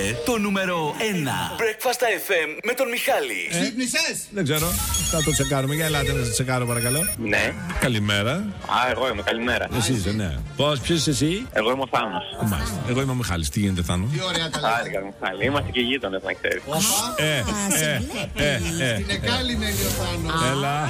Το νούμερο 1 Breakfast FM με τον Μιχάλη. Ξύπνησες? Δεν ξέρω. Θα το τσεκάρουμε. Για ελάτε να σε τσεκάρω, παρακαλώ. Ναι. Καλημέρα. Εγώ είμαι, καλημέρα. Εσύ είσαι, ναι. Πώς, ποιος είσαι εσύ? Εγώ είμαι ο Θάνος. Μάλιστα. Εγώ είμαι ο Μιχάλης. Τι γίνεται, Θάνο? Τι ωραία τα λέτε. Χάρηκα, Μιχάλη. Είμαστε και γείτονες, να ξέρεις. Στην Εκάλη μένει ο Θάνος. Έλα.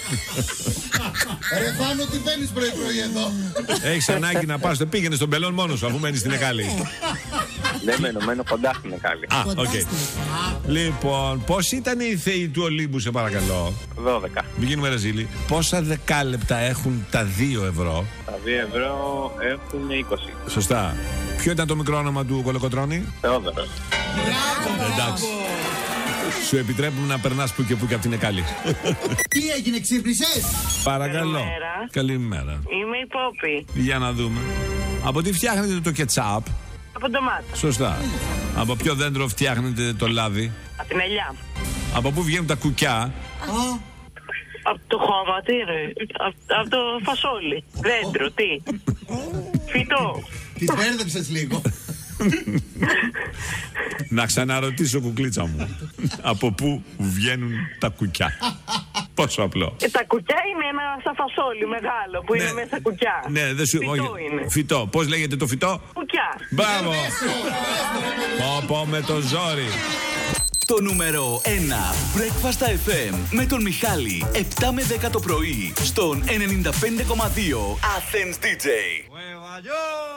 Ρε Θάνο, τι μπαίνεις πρωί-πρωί εδώ? Έχεις ανάγκη να πας. Δεν πήγαινε στον Πελόν μόνος σου, αφού μένεις στην Εκάλη. Δεν μένω κοντά στην Εκάλη. Α, οκ. Λοιπόν, πώς ήταν οι θεοί του Ολύμπου, σε παρακαλώ? 12. Μην γίνουμε ρεζίλοι. Πόσα δεκάλεπτα έχουν τα 2 ευρώ? Τα 2 ευρώ έχουν 20. Σωστά. Ποιο ήταν το μικρό όνομα του Κολοκοτρώνη? Θεόδωρος. Εντάξει. Σου επιτρέπουμε να περνάς που και που και από την Εκάλη. Τι έγινε, ξύπνησες? Παρακαλώ. Καλημέρα. Καλημέρα. Είμαι η Πόπη. Για να δούμε. Από τι φτιάχνετε το κετσάπ? Από ντομάτα. Σωστά. Από ποιο δέντρο φτιάχνετε το λάδι? Από την ελιά. Από πού βγαίνουν τα κουκιά? Από το χώμα, τι ρε. Από το φασόλι. Δέντρο, τι. Φυτό. Την μπέρδεψες λίγο. Να ξαναρωτήσω, κουκλίτσα μου. Από πού βγαίνουν τα κουκιά? Πόσο απλό. Τα κουκιά είναι ένα σαν φασόλι μεγάλο που είναι μέσα κουκιά. Ναι, δεν σου. Φυτό είναι. Φυτό. Πώς λέγεται το φυτό? Κουκιά. Μπράβο. Πω με το ζόρι. Το νούμερο 1 Breakfast FM με τον Μιχάλη. 7 με 10 το πρωί στον 95,2 Athens DJ.